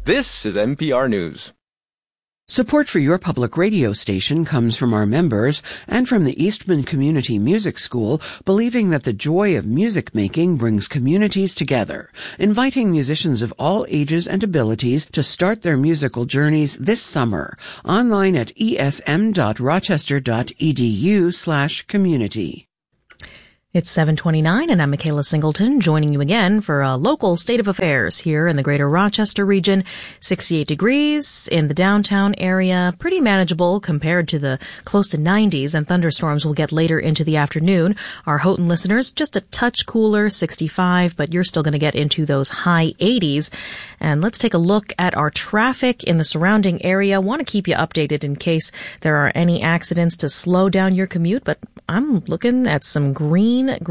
This is NPR News. Support for your public radio station comes from our members and from the Eastman Community Music School, believing that the joy of music making brings communities together, inviting musicians of all ages and abilities to start their musical journeys this summer, online at esm.rochester.edu/community. It's 7:29, and I'm Michaela Singleton, joining you again for a local state of affairs here in the greater Rochester region. 68 degrees in the downtown area, pretty manageable compared to the close to 90s, and thunderstorms will get later into the afternoon. Our Houghton listeners, just a touch cooler, 65, but you're still going to get into those high 80s. And let's take a look at our traffic in the surrounding area. Want to keep you updated in case there are any accidents to slow down your commute, but I'm looking at some green